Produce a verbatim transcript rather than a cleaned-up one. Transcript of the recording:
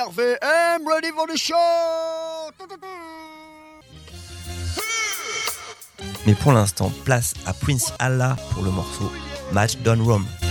R V M, ready for the show. Mais pour l'instant, place à Prince Allah pour le morceau Match Done Rome.